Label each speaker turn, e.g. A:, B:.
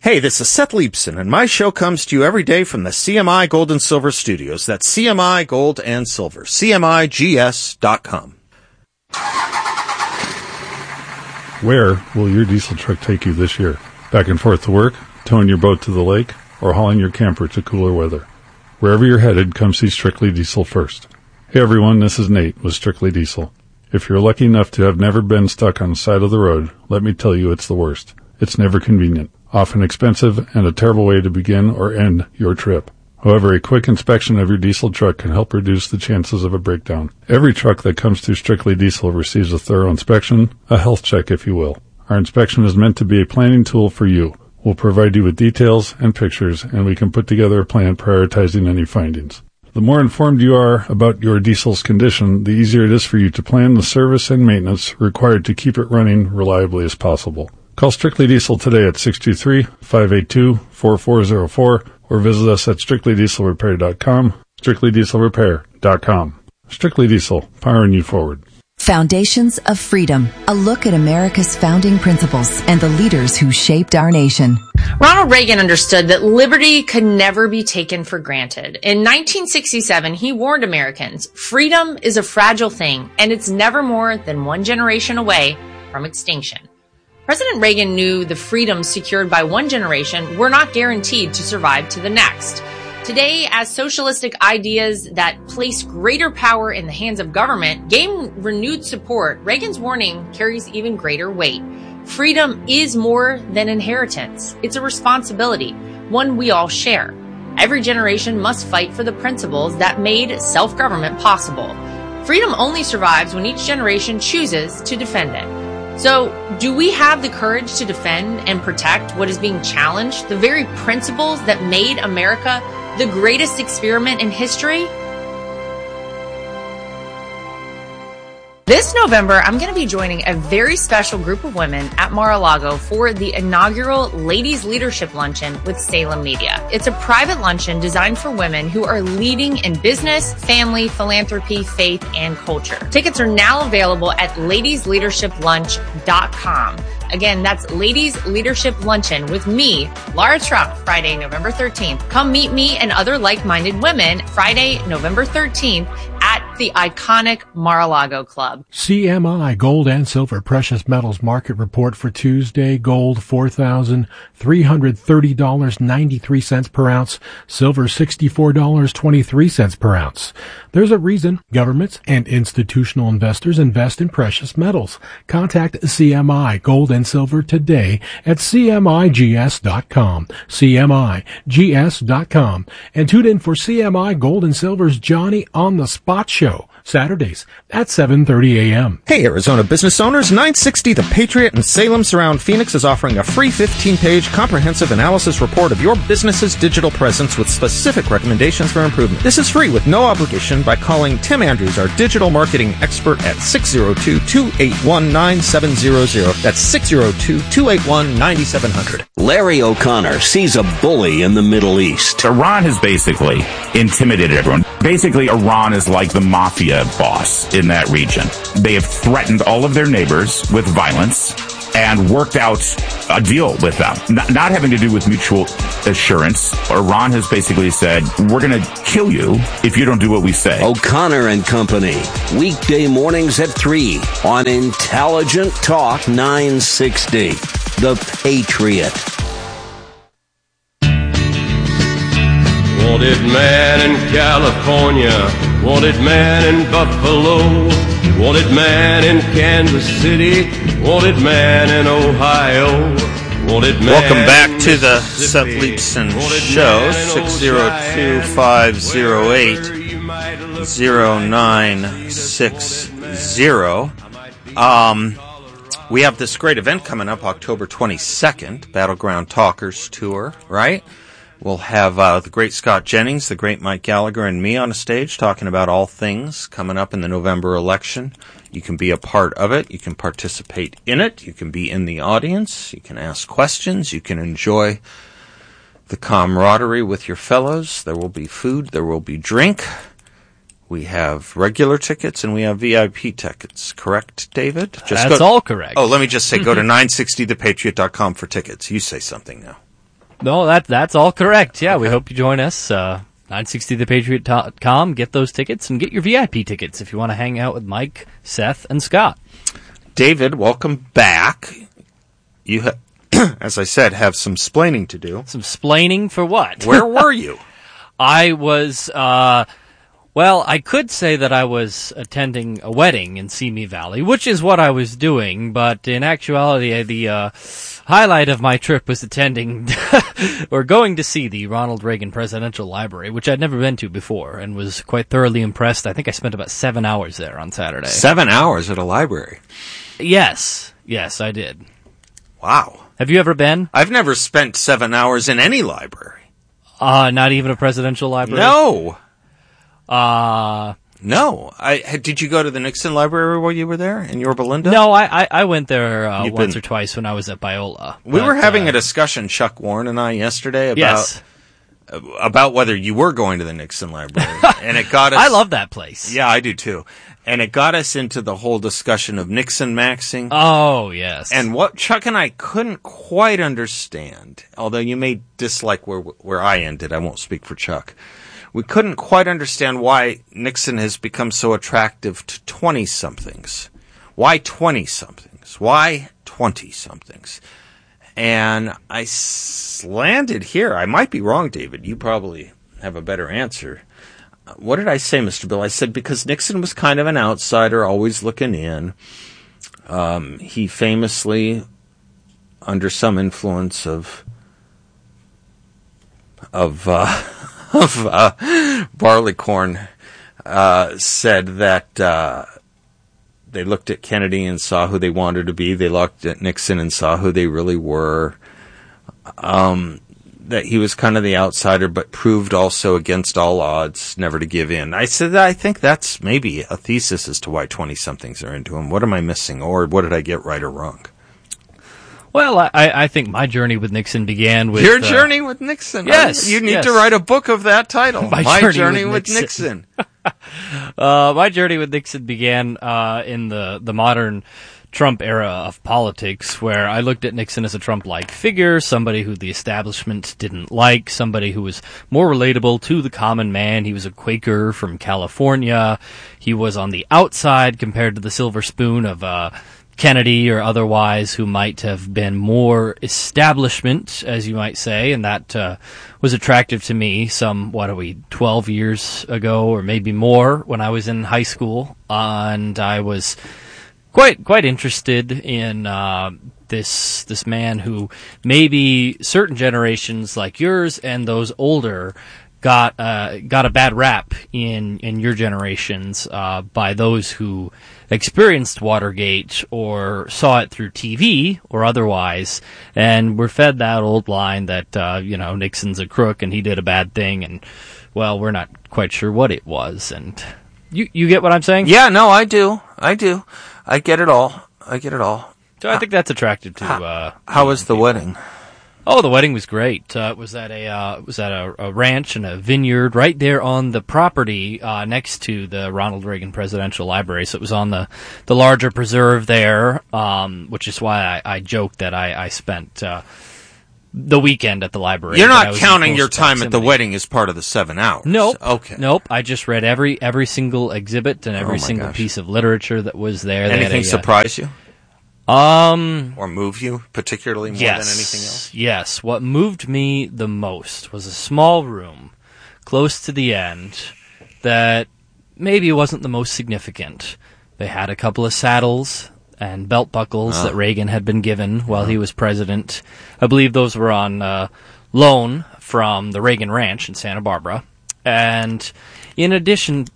A: Hey, this is Seth Leibson, and my show comes to you every day from the CMI Gold and Silver Studios. That's CMI Gold and Silver. CMIGS.com.
B: Where will your diesel truck take you this year? Back and forth to work, towing your boat to the lake, or hauling your camper to cooler weather? Wherever you're headed, come see Strictly Diesel first. Hey everyone, this is Nate with Strictly Diesel. If you're lucky enough to have never been stuck on the side of the road, let me tell you it's the worst. It's never convenient, often expensive, and a terrible way to begin or end your trip. However, a quick inspection of your diesel truck can help reduce the chances of a breakdown. Every truck that comes through Strictly Diesel receives a thorough inspection, a health check if you will. Our inspection is meant to be a planning tool for you. We'll provide you with details and pictures, and we can put together a plan prioritizing any findings. The more informed you are about your diesel's condition, the easier it is for you to plan the service and maintenance required to keep it running reliably as possible. Call Strictly Diesel today at 623-582-4404 or visit us at strictlydieselrepair.com, strictlydieselrepair.com. Strictly Diesel, powering you forward.
C: Foundations of Freedom, a look at America's founding principles and the leaders who shaped our nation.
D: Ronald Reagan understood that liberty could never be taken for granted. In 1967, he warned Americans, freedom is a fragile thing, and it's never more than one generation away from extinction. President Reagan knew the freedoms secured by one generation were not guaranteed to survive to the next. Today, as socialistic ideas that place greater power in the hands of government gain renewed support, Reagan's warning carries even greater weight. Freedom is more than inheritance. It's a responsibility, one we all share. Every generation must fight for the principles that made self-government possible. Freedom only survives when each generation chooses to defend it. So, do we have the courage to defend and protect what is being challenged, the very principles that made America the greatest experiment in history? This November, I'm going to be joining a very special group of women at Mar-a-Lago for the inaugural Ladies Leadership Luncheon with Salem Media. It's a private luncheon designed for women who are leading in business, family, philanthropy, faith, and culture. Tickets are now available at ladiesleadershiplunch.com. Again, that's Ladies Leadership Luncheon with me, Laura Trump, Friday, November 13th. Come meet me and other like-minded women Friday, November 13th at the iconic Mar-a-Lago Club.
E: CMI Gold and Silver Precious Metals Market Report for Tuesday. Gold, $4,330.93 per ounce. Silver, $64.23 per ounce. There's a reason governments and institutional investors invest in precious metals. Contact CMI Gold and Silver today at CMIGS.com. CMIGS.com. And tune in for CMI Gold and Silver's Johnny on the Spot Show, Saturdays at 7:30 a.m.
A: Hey, Arizona business owners, 960 The Patriot in Salem Surround Phoenix is offering a free 15-page comprehensive analysis report of your business's digital presence with specific recommendations for improvement. This is free with no obligation by calling Tim Andrews, our digital marketing expert, at 602-281-9700. That's 602-281-9700.
F: Larry O'Connor sees a bully in the Middle East.
G: Iran has basically intimidated everyone. Basically, Iran is like the mafia boss in that region. They have threatened all of their neighbors with violence and worked out a deal with them. Not having to do with mutual assurance. Iran has basically said, we're going to kill you if you don't do what we say.
F: O'Connor and Company, weekday mornings at 3 on Intelligent Talk 960. The Patriot.
H: Wanted man in California, wanted man in Buffalo, wanted man in Kansas City, wanted man in Ohio, wanted man.
A: Welcome back to the Seth Leibson Show, 602-508-0960. We have this great event coming up October 22nd, Battleground Talkers Tour, right? We'll have the great Scott Jennings, the great Mike Gallagher, and me on a stage talking about all things coming up in the November election. You can be a part of it. You can participate in it. You can be in the audience. You can ask questions. You can enjoy the camaraderie with your fellows. There will be food. There will be drink. We have regular tickets and we have VIP tickets. Correct, David?
I: That's all correct.
A: Oh, let me just say, go to 960thepatriot.com for tickets. You say something now.
I: No, that's all correct. Yeah, we hope you join us. 960thepatriot.com. Get those tickets and get your VIP tickets if you want to hang out with Mike, Seth, and Scott.
A: David, welcome back. You, as I said, have some splaining to do.
I: Some splaining for what?
A: Where were you?
I: I was, well, I could say that I was attending a wedding in Simi Valley, which is what I was doing, but in actuality, the highlight of my trip was attending or going to see the Ronald Reagan Presidential Library, which I'd never been to before and was quite thoroughly impressed. I think I spent about 7 hours there on Saturday.
A: 7 hours at a library?
I: Yes, I did.
A: Wow.
I: Have you ever been?
A: I've never spent 7 hours in any library.
I: Not even a presidential library?
A: No.
I: No.
A: Did you go to the Nixon Library while you were there in Yorba Linda?
I: No, I went there once or twice when I was at Biola.
A: We were having a discussion, Chuck Warren and I, yesterday about whether you were going to the Nixon Library. And it got us...
I: I love that place.
A: Yeah, I do too. And it got us into the whole discussion of Nixon maxing.
I: Oh, yes.
A: And what Chuck and I couldn't quite understand, although you may dislike where I ended, I won't speak for Chuck. We couldn't quite understand why Nixon has become so attractive to 20-somethings. Why 20-somethings? Why 20-somethings? And I landed here. I might be wrong, David. You probably have a better answer. What did I say, Mr. Bill? I said because Nixon was kind of an outsider, always looking in. He famously, under some influence of Barleycorn, said that they looked at Kennedy and saw who they wanted to be. They looked at Nixon and saw who they really were. That he was kind of the outsider, but proved also against all odds never to give in. I said, I think that's maybe a thesis as to why 20-somethings are into him. What am I missing, or what did I get right or wrong?
I: Well, I think my journey with Nixon began with...
A: Your journey with Nixon?
I: Yes.
A: You need to write a book of that title. My journey with Nixon.
I: My journey with Nixon began in the modern Trump era of politics, where I looked at Nixon as a Trump-like figure, somebody who the establishment didn't like, somebody who was more relatable to the common man. He was a Quaker from California. He was on the outside compared to the silver spoon of Kennedy or otherwise, who might have been more establishment, as you might say, and that was attractive to me 12 years ago or maybe more, when I was in high school, and I was quite interested in this man who maybe certain generations like yours and those older got a bad rap in your generations by those who experienced Watergate or saw it through TV or otherwise, and were fed that old line that Nixon's a crook and he did a bad thing, and well, we're not quite sure what it was. And you get what I'm saying?
A: Yeah, no, I do. I get it all.
I: So I think that's attractive to.
A: How was the wedding?
I: Oh, the wedding was great. It was at a ranch and a vineyard right there on the property next to the Ronald Reagan Presidential Library. So it was on the larger preserve there, which is why I joked that I spent the weekend at the library.
A: You're not counting your time at the wedding as part of the 7 hours.
I: Nope.
A: Okay.
I: Nope. I just read every single exhibit and every single piece of literature that was there.
A: Anything surprise you? Or move you particularly more than anything else?
I: Yes. What moved me the most was a small room close to the end that maybe wasn't the most significant. They had a couple of saddles and belt buckles that Reagan had been given while he was president. I believe those were on loan from the Reagan Ranch in Santa Barbara. And in addition